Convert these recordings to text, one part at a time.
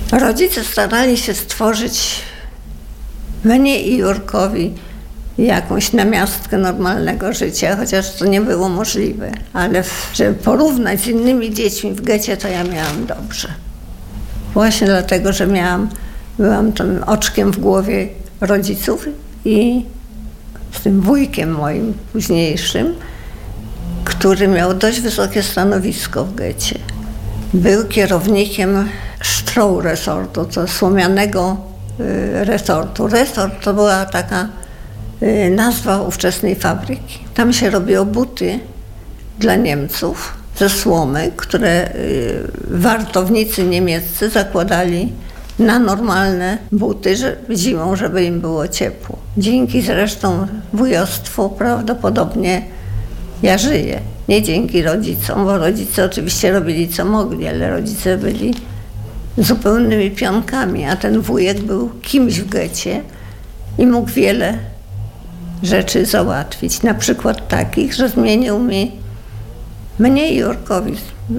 Rodzice starali się stworzyć mnie i Jurkowi jakąś namiastkę normalnego życia, chociaż to nie było możliwe. Ale żeby porównać z innymi dziećmi w getcie, to ja miałam dobrze. Właśnie dlatego, że byłam tym oczkiem w głowie rodziców i z tym wujkiem moim późniejszym, który miał dość wysokie stanowisko w getcie. Był kierownikiem Stroh Resortu, to słomianego resortu. Resort to była taka nazwa ówczesnej fabryki. Tam się robiło buty dla Niemców ze słomy, które wartownicy niemieccy zakładali na normalne buty zimą, żeby im było ciepło. Dzięki zresztą wujostwu prawdopodobnie ja żyję. Nie dzięki rodzicom, bo rodzice oczywiście robili co mogli, ale rodzice byli zupełnymi pionkami, a ten wujek był kimś w getcie i mógł wiele rzeczy załatwić. Na przykład takich, że zmienił mnie i Jurkowi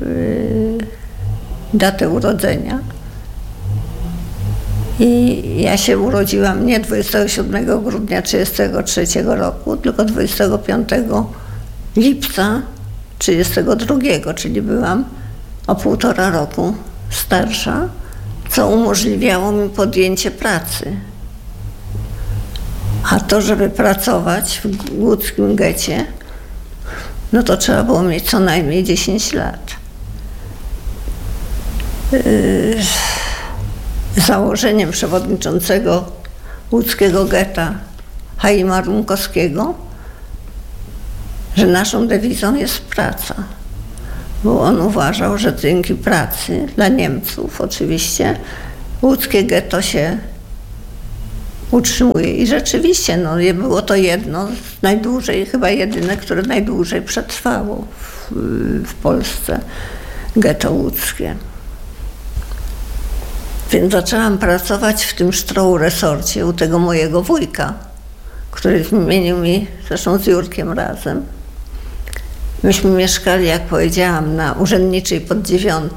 datę urodzenia. I ja się urodziłam nie 27 grudnia 1933 roku, tylko 25 lipca 1932, czyli byłam o 1,5 roku starsza, co umożliwiało mi podjęcie pracy. A to, żeby pracować w łódzkim getcie, no to trzeba było mieć co najmniej 10 lat. Założeniem przewodniczącego łódzkiego getta Chaima Rumkowskiego, że naszą dewizą jest praca. Bo on uważał, że dzięki pracy dla Niemców oczywiście łódzkie getto się utrzymuje. I rzeczywiście było to jedno z najdłużej, chyba jedyne, które najdłużej przetrwało w Polsce, getto łódzkie. Więc zaczęłam pracować w tym Stroh Resorcie u tego mojego wujka, który wymienił mi, zresztą z Jurkiem razem. Myśmy mieszkali, jak powiedziałam, na Urzędniczej pod 9.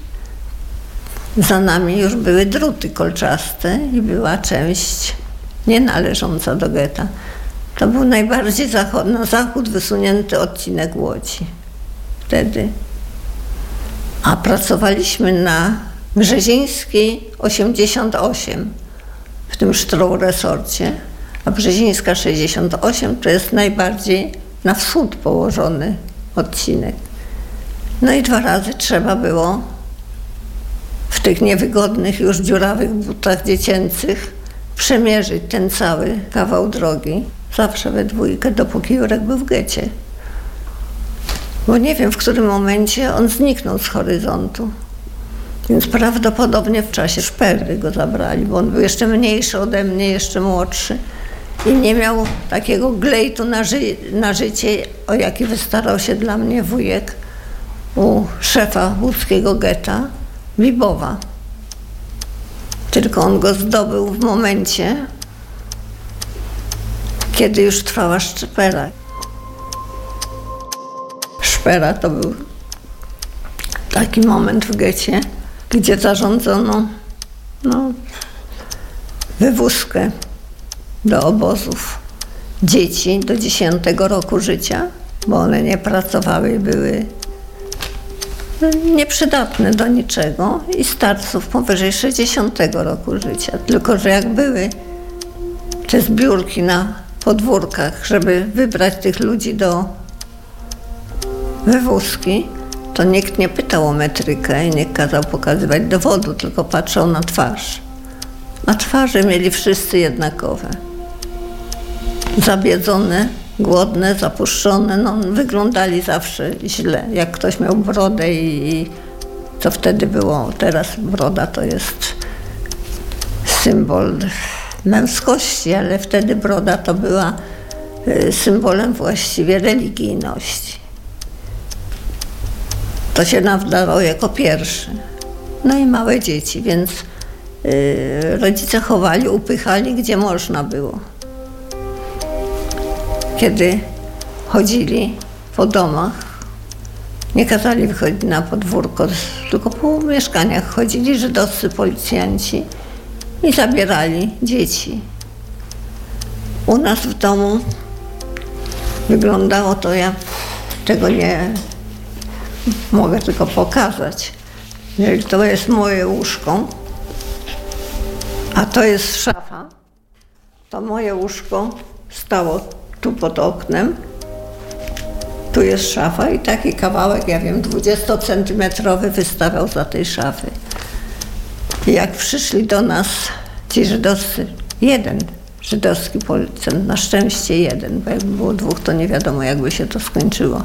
Za nami już były druty kolczaste i była część nie należąca do getta. To był najbardziej na zachód wysunięty odcinek Łodzi wtedy. A pracowaliśmy na Brzezińskiej 88 w tym Stroh Resorcie, a Brzezińska 68 to jest najbardziej na wschód położony odcinek. No i 2 razy trzeba było w tych niewygodnych, już dziurawych butach dziecięcych przemierzyć ten cały kawał drogi. Zawsze we dwójkę, dopóki Jurek był w getcie. Bo nie wiem, w którym momencie on zniknął z horyzontu. Więc prawdopodobnie w czasie szpery go zabrali, bo on był jeszcze mniejszy ode mnie, jeszcze młodszy. I nie miał takiego glejtu na życie, o jaki wystarał się dla mnie wujek u szefa łódzkiego getta, Wibowa. Tylko on go zdobył w momencie, kiedy już trwała szpera. Szpera to był taki moment w getcie, gdzie zarządzono wywózkę do obozów dzieci do 10 roku życia, bo one nie pracowały i były nieprzydatne do niczego, i starców powyżej 60 roku życia. Tylko że jak były te zbiórki na podwórkach, żeby wybrać tych ludzi do wywózki, to nikt nie pytał o metrykę i nie kazał pokazywać dowodu, tylko patrzył na twarz. Na twarzy mieli wszyscy jednakowe. Zabiedzone, głodne, zapuszczone, wyglądali zawsze źle. Jak ktoś miał brodę i to wtedy było, teraz broda to jest symbol męskości, ale wtedy broda to była symbolem właściwie religijności. To się nadawało jako pierwszy. No i małe dzieci, więc rodzice chowali, upychali, gdzie można było. Kiedy chodzili po domach Nie kazali wychodzić na podwórko, tylko po mieszkaniach chodzili żydowscy policjanci i zabierali dzieci. U nas w domu wyglądało to, ja tego nie mogę tylko pokazać. Jeżeli to jest moje łóżko, a to jest szafa, to moje łóżko stało tu pod oknem. Tu jest szafa i taki kawałek, ja wiem, 20-centymetrowy wystawał za tej szafy. I jak przyszli do nas ci żydowscy, jeden żydowski policjant, na szczęście jeden, bo jakby było dwóch, to nie wiadomo, jakby się to skończyło.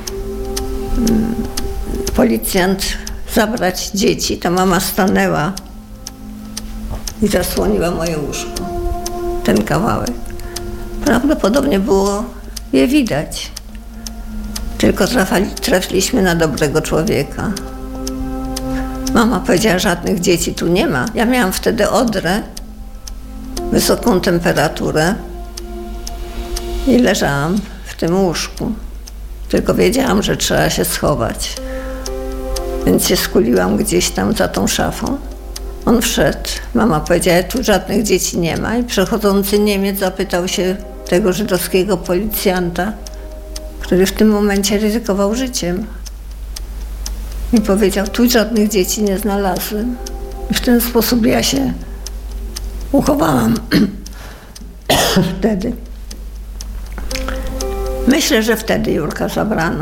Policjant zabrać dzieci, ta mama stanęła i zasłoniła moje łóżko, ten kawałek. Prawdopodobnie było je widać. Tylko trafiliśmy na dobrego człowieka. Mama powiedziała, żadnych dzieci tu nie ma. Ja miałam wtedy odrę, wysoką temperaturę i leżałam w tym łóżku. Tylko wiedziałam, że trzeba się schować. Więc się skuliłam gdzieś tam za tą szafą. On wszedł. Mama powiedziała, tu żadnych dzieci nie ma. I przechodzący Niemiec zapytał się tego żydowskiego policjanta, który w tym momencie ryzykował życiem. I powiedział, tu żadnych dzieci nie znalazłem. I w ten sposób ja się uchowałam wtedy. Myślę, że wtedy Jurka zabrano.